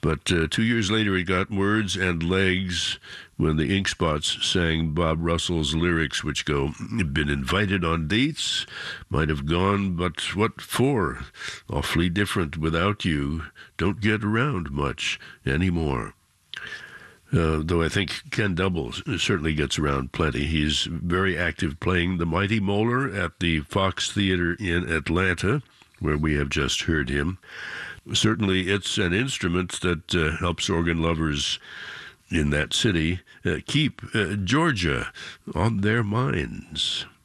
But 2 years later, it got words and legs when the Ink Spots sang Bob Russell's lyrics, which go, "Been invited on dates, might have gone, but what for? Awfully different without you, don't get around much anymore." Though I think Ken Double certainly gets around plenty. He's very active playing the Mighty Molar at the Fox Theater in Atlanta, where we have just heard him. Certainly, it's an instrument that helps organ lovers in that city keep Georgia on their minds.